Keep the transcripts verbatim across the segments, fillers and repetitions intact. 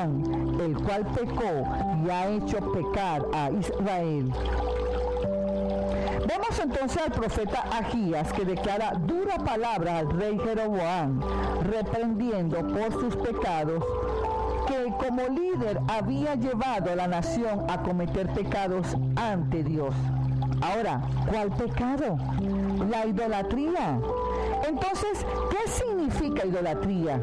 Jeroboam, el cual pecó y ha hecho pecar a Israel. Vemos entonces al profeta Ahías, que declara dura palabra al rey Jeroboam, reprendiendo por sus pecados, que como líder había llevado a la nación a cometer pecados ante Dios. Ahora, ¿cuál pecado? La idolatría. Entonces, ¿qué significa idolatría?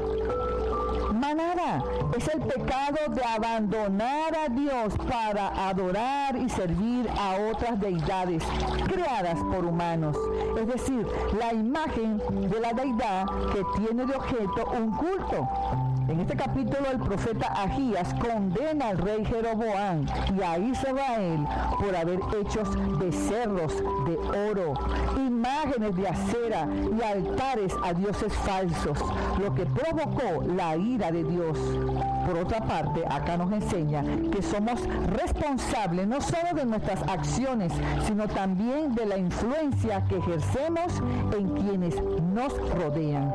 Manada, es el pecado de abandonar a Dios para adorar y servir a otras deidades creadas por humanos. Es decir, la imagen de la deidad que tiene de objeto un culto. En este capítulo el profeta Ahías condena al rey Jeroboam y a Israel por haber hecho becerros de oro, imágenes de acera y altares a dioses falsos, lo que provocó la ira de Dios. Por otra parte, acá nos enseña que somos responsables no solo de nuestras acciones, sino también de la influencia que ejercemos en quienes nos rodean.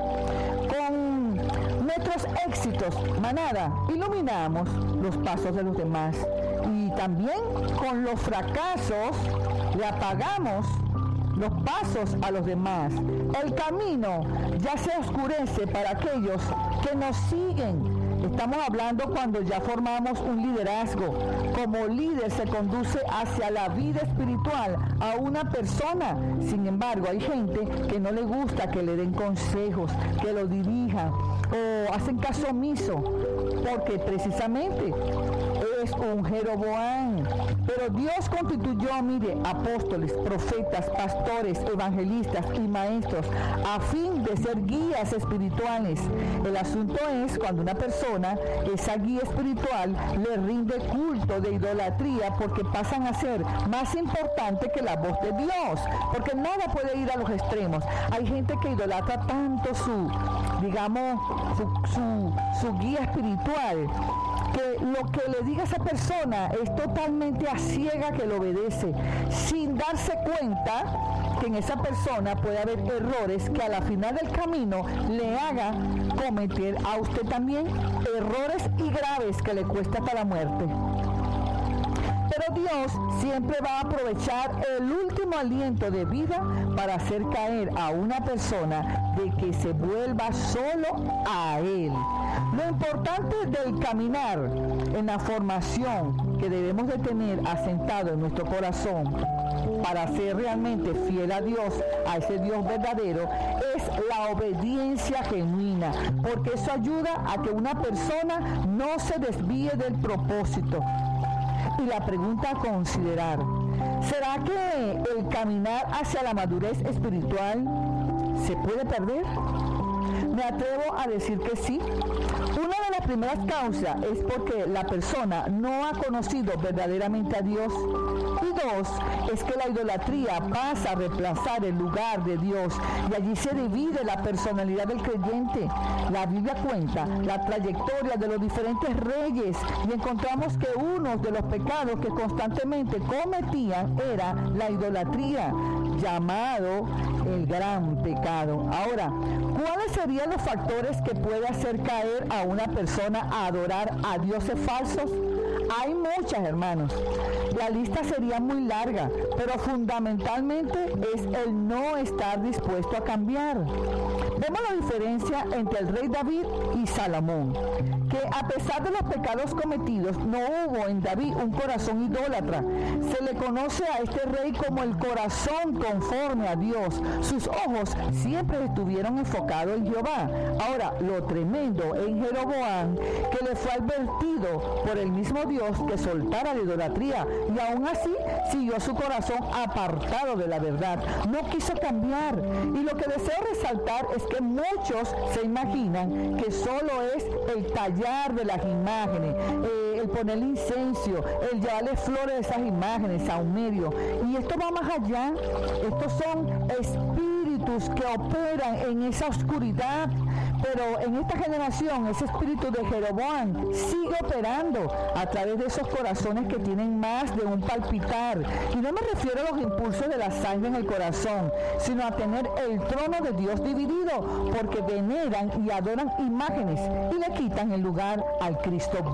Con nuestros éxitos, manada, iluminamos los pasos de los demás, y también con los fracasos le apagamos los pasos a los demás. El camino ya se oscurece para aquellos que nos siguen. Estamos hablando cuando ya formamos un liderazgo. Como líder se conduce hacia la vida espiritual a una persona. Sin embargo, hay gente que no le gusta que le den consejos, que lo dirijan o hacen caso omiso, porque precisamente es un Jeroboam. Pero Dios constituyó, mire, apóstoles, profetas, pastores, evangelistas y maestros a fin de ser guías espirituales. El asunto es cuando una persona, esa guía espiritual, le rinde culto de idolatría, porque pasan a ser más importante que la voz de Dios, porque nada puede ir a los extremos. Hay gente que idolatra tanto su, digamos, su, su, su guía espiritual, que lo que le diga esa persona es totalmente a ciega que lo obedece, sin darse cuenta que en esa persona puede haber errores que a la final del camino le haga cometer a usted también errores y graves que le cuesta hasta la muerte. Pero Dios siempre va a aprovechar el último aliento de vida para hacer caer a una persona de que se vuelva solo a Él. Lo importante del caminar en la formación que debemos de tener asentado en nuestro corazón para ser realmente fiel a Dios, a ese Dios verdadero, es la obediencia genuina, porque eso ayuda a que una persona no se desvíe del propósito. Y la pregunta a considerar, ¿será que el caminar hacia la madurez espiritual se puede perder? Me atrevo a decir que sí. Una de las primeras causas es porque la persona no ha conocido verdaderamente a Dios. Y dos, es que la idolatría pasa a reemplazar el lugar de Dios y allí se divide la personalidad del creyente. La Biblia cuenta la trayectoria de los diferentes reyes y encontramos que uno de los pecados que constantemente cometían era la idolatría, llamado el gran pecado. Ahora, ¿cuáles serían los factores que puede hacer caer a una persona a adorar a dioses falsos? Hay muchas, hermanos. La lista sería muy larga, pero fundamentalmente es el no estar dispuesto a cambiar. Vemos la diferencia entre el rey David y Salomón, que a pesar de los pecados cometidos, no hubo en David un corazón idólatra. Se le conoce a este rey como el corazón conforme a Dios. Sus ojos siempre estuvieron enfocados en Jehová. Ahora, lo tremendo en Jeroboam, que le fue advertido por el mismo Dios que soltara la idolatría, y aún así siguió su corazón apartado de la verdad. No quiso cambiar. Y lo que deseo resaltar es que muchos se imaginan que solo es el tallar de las imágenes, eh, el ponerle incenso, el llevarle flores a esas imágenes, saumerio. Y esto va más allá. Estos son espíritus que operan en esa oscuridad. Pero en esta generación, ese espíritu de Jeroboam sigue operando a través de esos corazones que tienen más de un palpitar. Y no me refiero a los impulsos de la sangre en el corazón, sino a tener el trono de Dios dividido, porque veneran y adoran imágenes y le quitan el lugar al Cristo